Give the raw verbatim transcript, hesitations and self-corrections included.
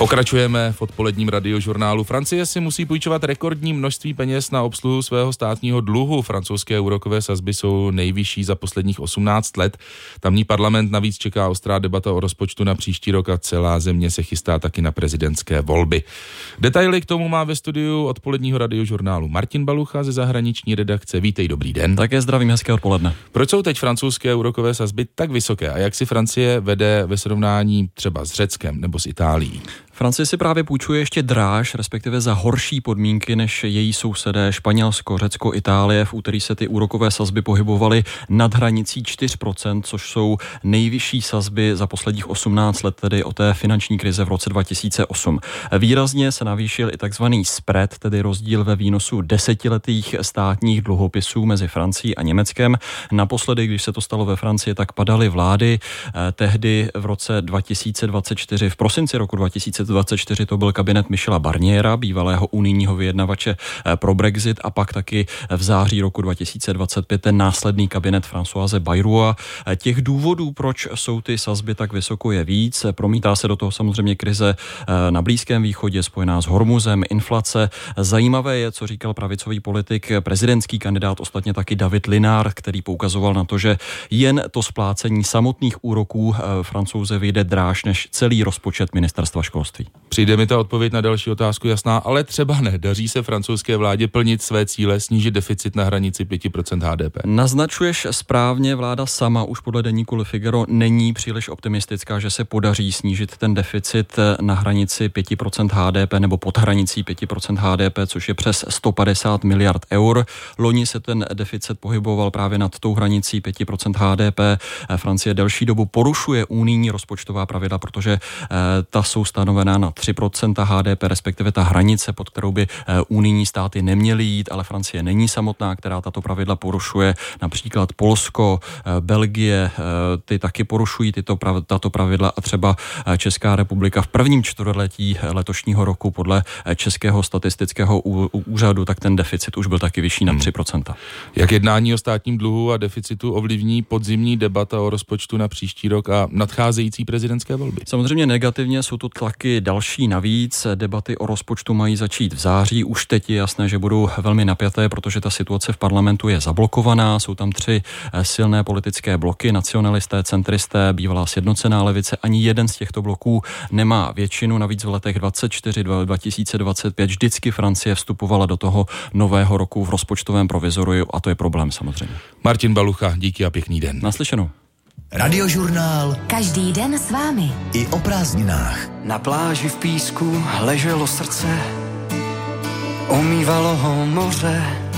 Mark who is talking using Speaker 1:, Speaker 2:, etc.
Speaker 1: Pokračujeme v odpoledním radiožurnálu. Francie si musí půjčovat rekordní množství peněz na obsluhu svého státního dluhu. Francouzské úrokové sazby jsou nejvyšší za posledních osmnáct let. Tamní parlament navíc čeká ostrá debata o rozpočtu na příští rok a celá země se chystá taky na prezidentské volby. Detaily k tomu má ve studiu odpoledního radiožurnálu Martin Balucha ze zahraniční redakce. Vítej, dobrý den.
Speaker 2: Také zdravím, hezké odpoledne.
Speaker 1: Proč jsou teď francouzské úrokové sazby tak vysoké a jak si Francie vede ve srovnání třeba s Řeckem nebo s Itálií?
Speaker 2: Francie si právě půjčuje ještě dráž, respektive za horší podmínky než její sousedé Španělsko, Řecko, Itálie. V úterý se ty úrokové sazby pohybovaly nad hranicí čtyři procenta, což jsou nejvyšší sazby za posledních osmnáct let, tedy o té finanční krize v roce dva tisíce osm. Výrazně se navýšil i takzvaný spread, tedy rozdíl ve výnosu desetiletých státních dluhopisů mezi Francií a Německem. Naposledy, když se to stalo ve Francii, tak padaly vlády. Tehdy v roce dva tisíce dvacet čtyři, v prosinci roku dva tisíce dvacet čtyři to byl kabinet Michela Barniera, bývalého unijního vyjednavače pro Brexit, a pak taky v září roku dva tisíce dvacet pět ten následný kabinet Françoise Bayrou. Těch důvodů, proč jsou ty sazby tak vysoko, je víc. Promítá se do toho samozřejmě krize na Blízkém východě spojená s Hormuzem, inflace. Zajímavé je, co říkal pravicový politik, prezidentský kandidát, ostatně taky David Linár, který poukazoval na to, že jen to splácení samotných úroků Francouze vyjde dráž než celý rozpočet ministerstva školství.
Speaker 1: Přijde mi ta odpověď na další otázku jasná, ale třeba ne. Daří se francouzské vládě plnit své cíle, snížit deficit na hranici pět procent H D P?
Speaker 2: Naznačuješ správně, vláda sama už podle deníku Le Figaro není příliš optimistická, že se podaří snížit ten deficit na hranici pět procent H D P nebo pod hranicí pět procent H D P, což je přes sto padesát miliard eur. Loni se ten deficit pohyboval právě nad tou hranicí pět procent H D P. Francie delší dobu porušuje unijní rozpočtová pravidla, protože ta jsou stanovená na tři procenta H D P, respektive ta hranice, pod kterou by unijní státy neměly jít, ale Francie není samotná, která tato pravidla porušuje. Například Polsko, Belgie, ty taky porušují tyto prav, tato pravidla a třeba Česká republika v prvním čtvrtletí letošního roku podle Českého statistického úřadu, tak ten deficit už byl taky vyšší na tři procenta.
Speaker 1: Jak jednání o státním dluhu a deficitu ovlivní podzimní debata o rozpočtu na příští rok a nadcházející prezidentské volby?
Speaker 2: Samozřejmě negativně jsou tu tlaky další navíc. Debaty o rozpočtu mají začít v září. Už teď je jasné, že budou velmi napjaté, protože ta situace v parlamentu je zablokovaná. Jsou tam tři silné politické bloky, nacionalisté, centristé, bývalá sjednocená levice. Ani jeden z těchto bloků nemá většinu. Navíc v letech dvacet čtyři dva tisíce dvacet pět vždycky Francie vstupovala do toho nového roku v rozpočtovém provizoriu a to je problém samozřejmě.
Speaker 1: Martin Balucha, díky a pěkný den.
Speaker 2: Naslyšenou.
Speaker 3: Radiožurnál.
Speaker 4: Každý den s vámi.
Speaker 3: I o prázdninách.
Speaker 5: Na pláži v písku leželo srdce, omývalo ho moře.